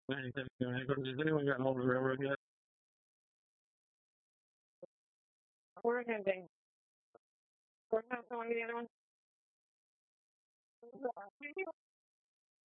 Anything has anyone gotten hold of the railroad yet? We're attending. We're not going to the other one.